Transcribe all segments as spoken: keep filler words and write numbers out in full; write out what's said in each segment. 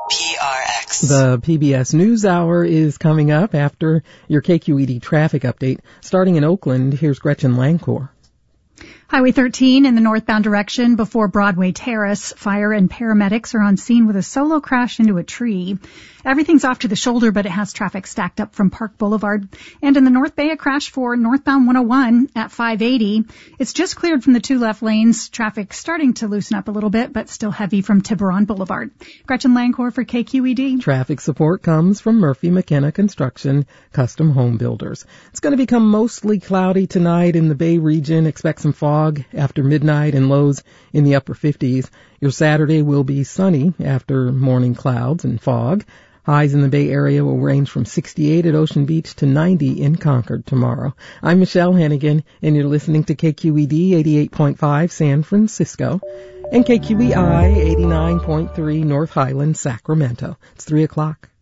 P R X. The P B S NewsHour is coming up after your K Q E D traffic update. Starting in Oakland, here's Gretchen Lancour. Highway thirteen in the northbound direction before Broadway Terrace. Fire and paramedics are on scene with a solo crash into a tree. Everything's off to the shoulder, but it has traffic stacked up from Park Boulevard. And in the North Bay, a crash for northbound one oh one at five eighty. It's just cleared from the two left lanes. Traffic starting to loosen up a little bit, but still heavy from Tiburon Boulevard. Gretchen Lancour for K Q E D. Traffic support comes from Murphy McKenna Construction, Custom Home Builders. It's going to become mostly cloudy tonight in the Bay region. Expect some fog after midnight and lows in the upper fifties. Your Saturday will be sunny after morning clouds and fog. Highs in the Bay Area will range from sixty-eight at Ocean Beach to ninety in Concord tomorrow. I'm Michelle Hennigan, and you're listening to K Q E D eighty-eight point five San Francisco and K Q E I eighty-nine point three North Highland, Sacramento. It's three o'clock.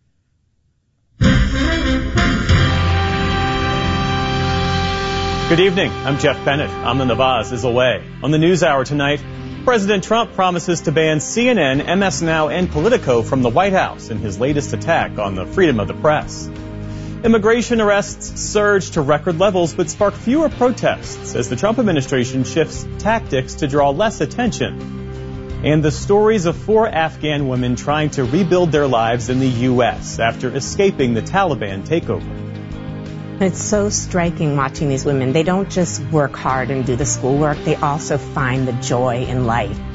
Good evening. I'm Jeff Bennett. Amna Nawaz is away. On the NewsHour tonight, President Trump promises to ban C N N, M S Now, and Politico from the White House in his latest attack on the freedom of the press. Immigration arrests surge to record levels but spark fewer protests as the Trump administration shifts tactics to draw less attention. And the stories of four Afghan women trying to rebuild their lives in the U S after escaping the Taliban takeover. It's so striking watching these women. They don't just work hard and do the schoolwork. They also find the joy in life.